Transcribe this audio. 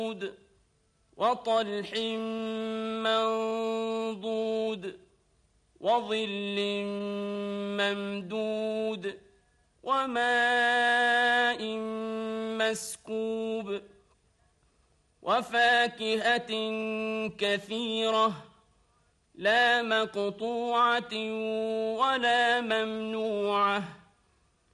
وطلح منضود وظل ممدود وماء مسكوب وفاكهة كثيرة لا مقطوعة ولا ممنوعة